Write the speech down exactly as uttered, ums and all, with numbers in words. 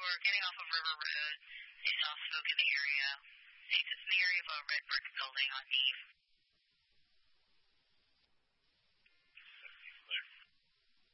were getting off of River Road. They saw smoke in the area. They, it's in the area of a red brick building on Eve.